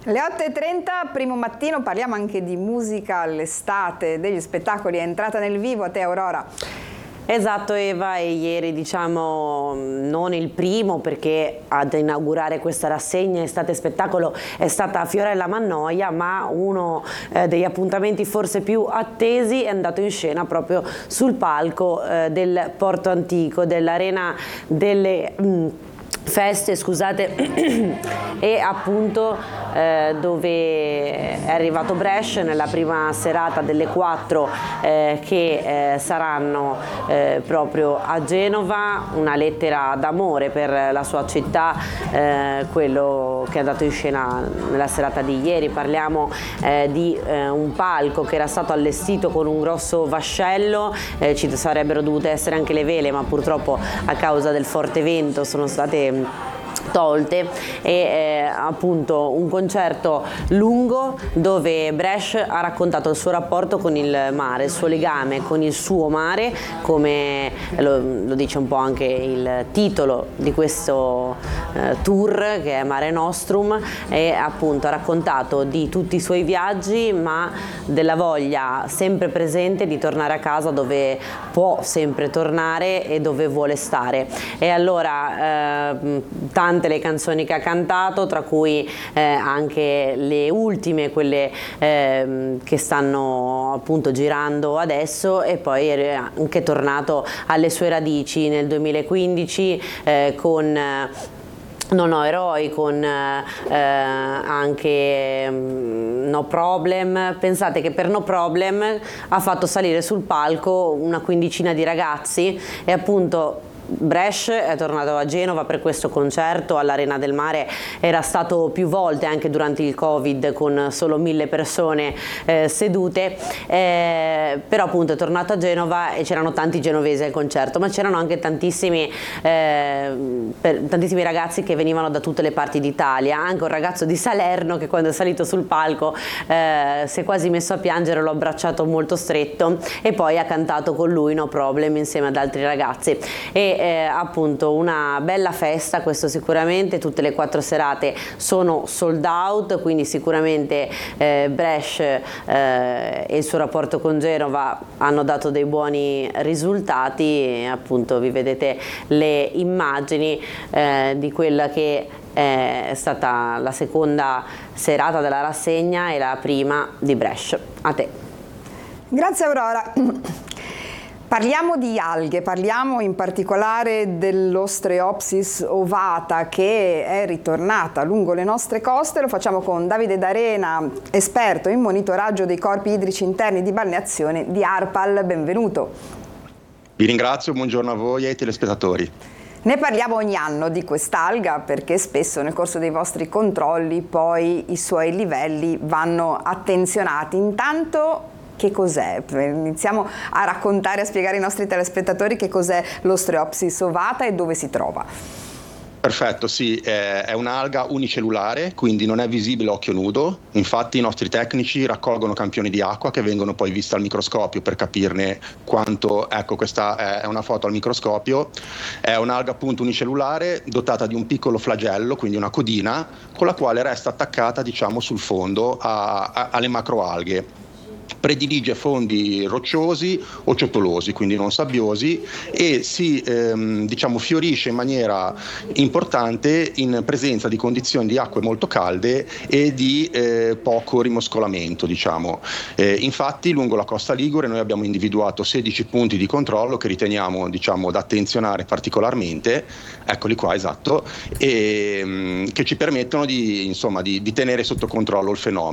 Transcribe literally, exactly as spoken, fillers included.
Le otto e trenta, primo mattino, parliamo anche di musica all'estate, degli spettacoli. È entrata nel vivo a te, Aurora. Esatto Eva, e ieri diciamo non il primo, perché ad inaugurare questa rassegna Estate Spettacolo è stata Fiorella Mannoia, ma uno eh, degli appuntamenti forse più attesi è andato in scena proprio sul palco eh, del Porto Antico, dell'Arena delle mh, Feste, scusate, e appunto eh, dove è arrivato Brescia nella prima serata delle quattro eh, che eh, saranno eh, proprio a Genova, una lettera d'amore per la sua città, eh, quello che è andato in scena nella serata di ieri. Parliamo eh, di eh, un palco che era stato allestito con un grosso vascello, eh, ci sarebbero dovute essere anche le vele, ma purtroppo a causa del forte vento sono state tolte, e eh, appunto un concerto lungo dove Bresh ha raccontato il suo rapporto con il mare, il suo legame con il suo mare, come lo, lo dice un po' anche il titolo di questo eh, tour, che è Mare Nostrum, e appunto ha raccontato di tutti i suoi viaggi, ma della voglia sempre presente di tornare a casa, dove può sempre tornare e dove vuole stare. E allora eh, tante le canzoni che ha cantato, tra cui eh, anche le ultime, quelle eh, che stanno appunto girando adesso, e poi è anche tornato alle sue radici nel duemilaquindici eh, con Non ho eroi, con eh, anche um, No Problem. Pensate che per No Problem ha fatto salire sul palco una quindicina di ragazzi, e appunto Bresh è tornato a Genova per questo concerto all'Arena del Mare. Era stato più volte anche durante il Covid con solo mille persone eh, sedute, eh, però appunto è tornato a Genova e c'erano tanti genovesi al concerto, ma c'erano anche tantissimi, eh, per, tantissimi ragazzi che venivano da tutte le parti d'Italia, anche un ragazzo di Salerno che quando è salito sul palco eh, si è quasi messo a piangere, l'ho abbracciato molto stretto, e poi ha cantato con lui No Problem insieme ad altri ragazzi. E Eh, appunto una bella festa, questo sicuramente. Tutte le quattro serate sono sold out, quindi sicuramente eh, Bresh eh, e il suo rapporto con Genova hanno dato dei buoni risultati, e appunto vi vedete le immagini eh, di quella che è stata la seconda serata della rassegna e la prima di Bresh. A te. Grazie Aurora. Parliamo di alghe, parliamo in particolare dell'Ostreopsis ovata, che è ritornata lungo le nostre coste. Lo facciamo con Davide D'Arena, esperto in monitoraggio dei corpi idrici interni di balneazione di ARPAL. Benvenuto. Vi ringrazio, buongiorno a voi e ai telespettatori. Ne parliamo ogni anno di quest'alga, perché spesso nel corso dei vostri controlli poi i suoi livelli vanno attenzionati. Intanto, che cos'è? Iniziamo a raccontare, a spiegare ai nostri telespettatori che cos'è l'Ostreopsis ovata e dove si trova. Perfetto, sì, è un'alga unicellulare, quindi non è visibile a occhio nudo. Infatti i nostri tecnici raccolgono campioni di acqua che vengono poi visti al microscopio per capirne quanto. Ecco, questa è una foto al microscopio. È un'alga appunto unicellulare, dotata di un piccolo flagello, quindi una codina, con la quale resta attaccata, diciamo, sul fondo a, a, alle macroalghe. Predilige fondi rocciosi o ciottolosi, quindi non sabbiosi, e si ehm, diciamo fiorisce in maniera importante in presenza di condizioni di acque molto calde e di eh, poco rimoscolamento, diciamo. Eh, infatti lungo la costa ligure noi abbiamo individuato sedici punti di controllo che riteniamo, diciamo, da attenzionare particolarmente, eccoli qua, esatto, e mh, che ci permettono di, insomma, di, di tenere sotto controllo il fenomeno.